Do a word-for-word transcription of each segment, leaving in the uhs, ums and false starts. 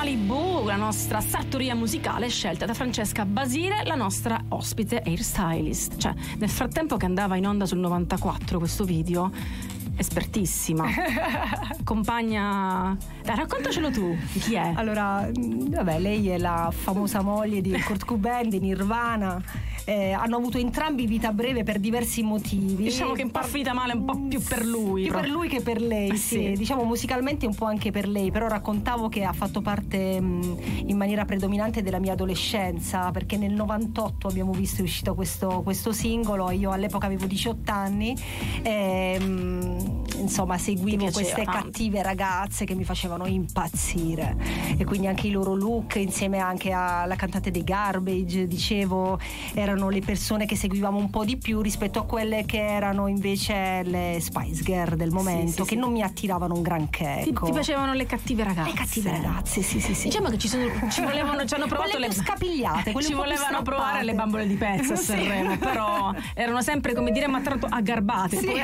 Malibu, la nostra sartoria musicale scelta da Francesca Basile, la nostra ospite hairstylist. Cioè, nel frattempo che andava in onda sul novantaquattro questo video, espertissima. Compagna, dai, raccontacelo tu, chi è? Allora, vabbè, lei è la famosa moglie di Kurt Cobain, di Nirvana. Eh, hanno avuto entrambi vita breve per diversi motivi. Diciamo che un po' finita male, un po' più per lui. Più proprio. per lui che per lei, eh, sì. sì. Diciamo musicalmente un po' anche per lei, però raccontavo che ha fatto parte mh, in maniera predominante della mia adolescenza, perché nel novantotto abbiamo visto è uscito questo, questo singolo, io all'epoca avevo diciotto anni e mh, insomma seguivo queste tanto. cattive ragazze che mi facevano impazzire, e quindi anche i loro look, insieme anche alla cantante dei Garbage, dicevo, erano le persone che seguivamo un po' di più rispetto a quelle che erano invece le Spice Girl del momento, sì, sì, che sì. non mi attiravano un granché, ecco. ti, ti piacevano le cattive ragazze? Le cattive ragazze, sì sì sì. Diciamo che ci sono ci volevano ci hanno provato quelle le più scapigliate, quelle ci un po' volevano più provare le bambole di pezza a Sanremo, sì. Però erano sempre, come dire, ma tanto aggarbate, sì.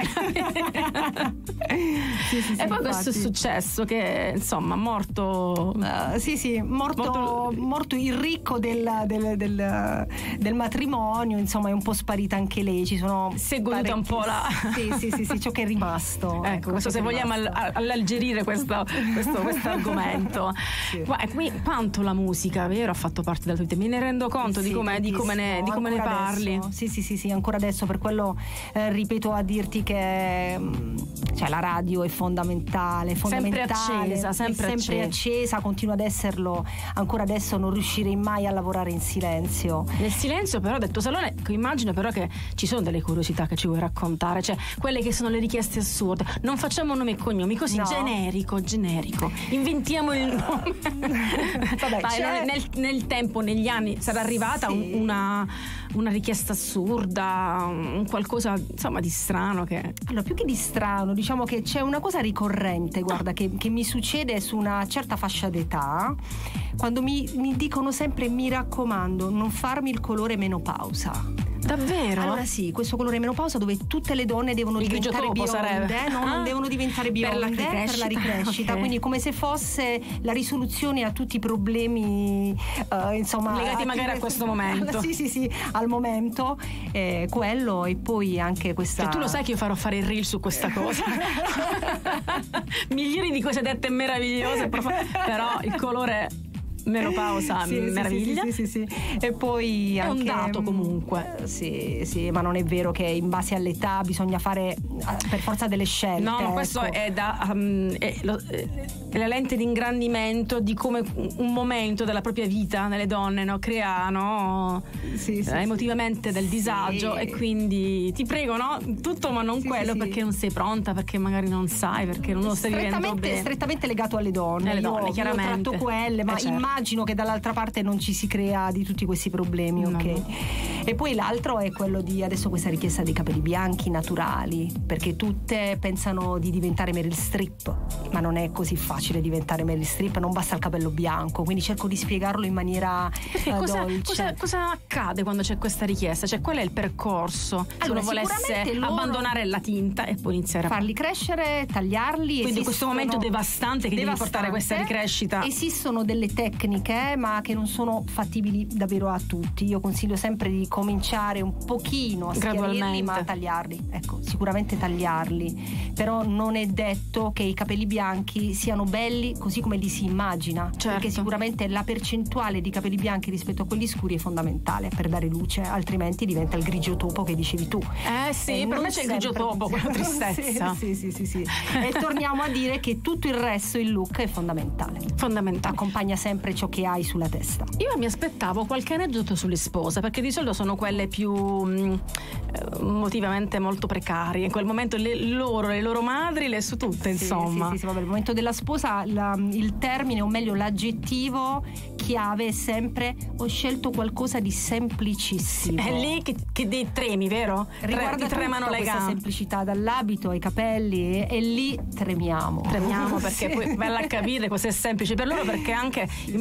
Sì, sì, sì, e poi infatti. Questo è successo che insomma morto uh, sì sì morto, morto, morto il ricco del, del, del, del matrimonio, insomma è un po' sparita anche lei, ci sono seguita un po' la sì sì sì sì ciò che è rimasto, ecco, ecco questo se vogliamo all- alleggerire questo questo, questo argomento, sì. Ma qui quanto la musica, vero, ha fatto parte della tua vita, me ne rendo conto, sì, di come di come ne, di come ne parli adesso. sì sì sì sì ancora adesso, per quello eh, ripeto a dirti che mh, cioè la radio è fondamentale, fondamentale, sempre accesa, sempre, è sempre accesa. accesa, continua ad esserlo ancora adesso, non riuscirei mai a lavorare in silenzio. Nel silenzio però del tuo salone immagino però che ci sono delle curiosità che ci vuoi raccontare, cioè quelle che sono le richieste assurde. Non facciamo nome e cognomi, così no. generico, generico. Inventiamo il nome. Vabbè, Vai, nel, nel, nel tempo, negli anni sarà arrivata sì. un, una una richiesta assurda, un qualcosa insomma di strano che... Allora, più che di strano, diciamo che c'è una cosa ricorrente, guarda, che, che mi succede su una certa fascia d'età, quando mi, mi dicono sempre: mi raccomando, non farmi il colore menopausa. Davvero? Allora sì, questo colore menopausa dove tutte le donne devono il diventare bionde, sarebbe. no, ah, non devono diventare bionde per la ricrescita, per la ricrescita. Okay. Quindi come se fosse la risoluzione a tutti i problemi uh, insomma legati magari a questo momento. Sì sì sì, al momento eh, quello, e poi anche questa... Cioè, tu lo sai che io farò fare il reel su questa cosa. Milioni di cose dette meravigliose, però il colore menopausa, sì, meraviglia. Sì sì, sì, sì, sì. E poi è anche, un dato comunque. Sì, sì, ma non è vero che in base all'età bisogna fare per forza delle scelte. No, no, questo ecco. è da um, è, lo, è la lente di ingrandimento di come un momento della propria vita nelle donne, no, crea, no, sì, sì, emotivamente sì. del disagio, sì. E quindi ti prego, no, tutto ma non sì, quello, sì, perché sì. non sei pronta, perché magari non sai, perché non lo stai vivendo bene. Strettamente legato alle donne. Alle donne, io, chiaramente. Io tratto quelle, ma eh, certo. immagino che dall'altra parte non ci si crea di tutti questi problemi, ok? No, no. E poi l'altro è quello di adesso questa richiesta dei capelli bianchi naturali, perché tutte pensano di diventare Meryl Streep, ma non è così facile diventare Meryl Streep, non basta il capello bianco, quindi cerco di spiegarlo in maniera uh, cosa, dolce. Cosa, cosa accade quando c'è questa richiesta? Cioè, qual è il percorso? Se allora, uno volesse abbandonare la tinta e poi iniziare a farli crescere, tagliarli. Quindi in questo momento devastante che devastante, devi portare questa ricrescita. Esistono delle tecniche, ma che non sono fattibili davvero a tutti. Io consiglio sempre di cominciare un pochino a schiarirli, ma a tagliarli. Ecco, sicuramente tagliarli, però non è detto che i capelli bianchi siano belli così come li si immagina, certo. Perché sicuramente la percentuale di capelli bianchi rispetto a quelli scuri è fondamentale per dare luce, altrimenti diventa il grigio topo che dicevi tu. Eh sì, e per me c'è il grigio topo, quella tristezza. sì, sì, sì, sì, sì. E torniamo a dire che tutto il resto, il look è fondamentale. Fondamentale. Accompagna sempre ciò che hai sulla testa. Io mi aspettavo qualche aneddoto sulle spose, perché di solito sono quelle più mh, motivamente molto precarie. In quel momento le loro, le loro madri, le su tutte, insomma. Sì, sì, sì, vabbè, il momento della sposa, la, il termine, o meglio l'aggettivo chiave è sempre: ho scelto qualcosa di semplicissimo. È lì che, che dei tremi, vero? Riguarda, ti tremano le gambe. Semplicità, dall'abito ai capelli, e, e lì tremiamo. Tremiamo perché sì. poi bella a capire cos'è semplice per loro, perché anche immagino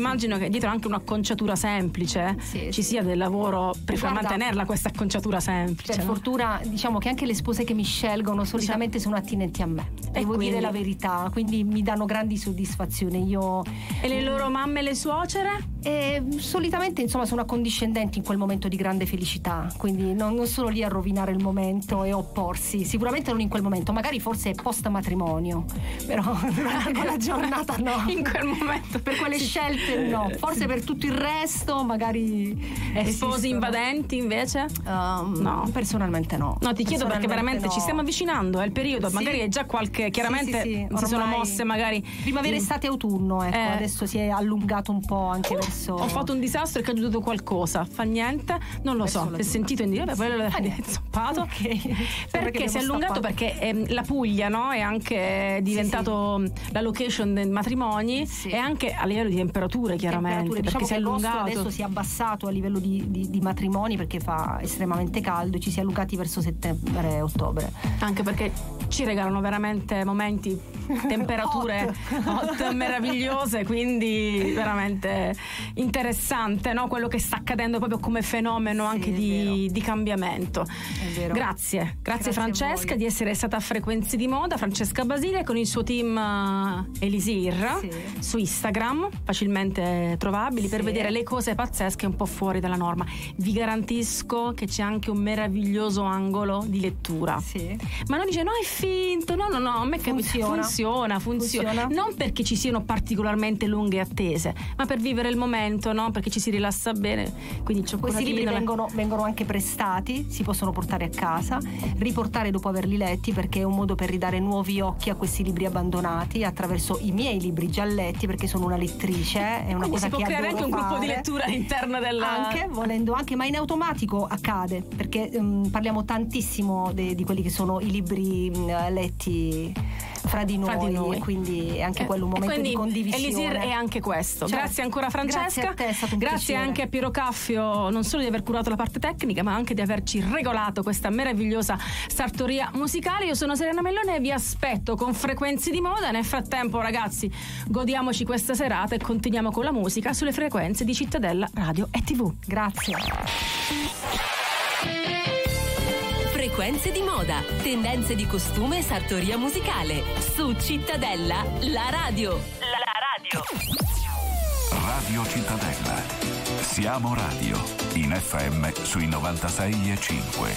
immagino che dietro anche un'acconciatura semplice sì, ci sì. sia del lavoro per far Guarda, mantenerla questa acconciatura semplice. Per no? fortuna, diciamo che anche le spose che mi scelgono solitamente sono attinenti a me. Devo quindi? dire la verità, quindi mi danno grandi soddisfazioni. Io E le loro mamme e le suocere? E solitamente insomma sono accondiscendenti in quel momento di grande felicità, quindi non, non sono lì a rovinare il momento e opporsi, sicuramente non in quel momento, magari forse post matrimonio, però durante quella giornata no, In quel momento per quelle scelte no, forse per tutto il resto magari E sposi esistono. invadenti invece? Um, No. Personalmente no. No, ti chiedo perché Personalmente veramente no. ci stiamo avvicinando, è il periodo, Sì. magari è già qualche, chiaramente Sì, sì, sì. si sono Ormai mosse magari primavera, estate, autunno, ecco, Eh. adesso si è allungato un po' anche verso. Ho fatto un disastro e è caduto qualcosa, fa niente, non lo Verso so, la si è luna. sentito in dire, beh, poi l'hai zoppato. Ok. Sembra che Perché si è abbiamo allungato? stappato. Perché ehm, la Puglia, no, è anche diventato la location dei matrimoni Sì. e anche a livello di temperature, chiaramente, Temperature. perché Diciamo si è che agosto allungato. adesso si è abbassato a livello di, di, di matrimoni perché fa estremamente caldo, ci si è allungati verso settembre e ottobre. Anche perché ci regalano veramente momenti, temperature hot, meravigliose, quindi veramente interessante, no? Quello che sta accadendo proprio come fenomeno Sì, anche è di, vero. di cambiamento. È vero. Grazie, grazie, Grazie a Francesca voi. di essere stata a Frequenze di Moda, Francesca Basile con il suo team eh, Elisir Sì. su Instagram, facilmente trovabili per Sì. vedere le cose pazzesche un po' fuori dalla norma. Vi garantisco che c'è anche un meraviglioso angolo di lettura. Sì. Ma non dice no, è finto, no, no, no, a me capi- Funziona. funziona, funziona, Funziona. non perché ci siano particolarmente lunghe attese, ma per vivere il momento, no? Perché ci si rilassa bene. Quindi il Questi libri cioccolatino, la- vengono, vengono anche prestati, si possono portare a casa, riportare dopo averli letti, perché è un modo per ridare nuovi occhi a questi libri abbandonati attraverso i miei libri già letti, perché sono una lettrice, è una Quindi cosa si può che creare adoro anche un gruppo di fare. lettura all'interno della... Anche, volendo anche, ma in automatico accade, perché ehm, parliamo tantissimo de- di quelli che sono i libri mh, letti fra di noi, Fra di noi. e quindi è anche Eh, quello un e momento quindi di condivisione. Elisir è anche questo. Certo. Grazie ancora Francesca. Grazie a te, è stato un Grazie piacere. anche a Piero Caffio, non solo di aver curato la parte tecnica, ma anche di averci regolato questa meravigliosa sartoria musicale. Io sono Serena Mellone e vi aspetto con Frequenze di Moda. Nel frattempo, ragazzi, godiamoci questa serata e continuiamo con la musica sulle frequenze di Cittadella Radio e tivù. Grazie. Frequenze di moda, tendenze di costume e sartoria musicale. Su Cittadella, la radio. La radio. Radio Cittadella. Siamo radio. In F M sui novantasei e cinque.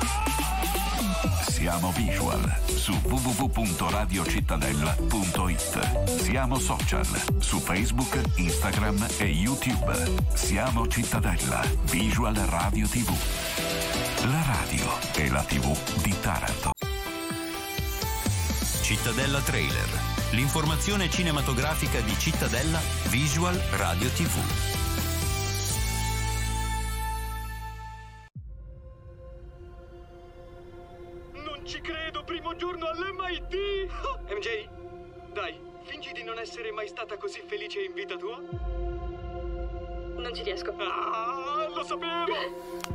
Siamo visual su w w w punto radio cittadella punto it. Siamo social su Facebook, Instagram e YouTube. Siamo Cittadella, Visual Radio tivù. La radio e la tivù di Taranto. Cittadella Trailer, l'informazione cinematografica di Cittadella Visual Radio tivù. Non ci credo, primo giorno all'M I T! Ah, M J, dai, fingi di non essere mai stata così felice in vita tua. Non ci riesco. Ah, lo sapevo!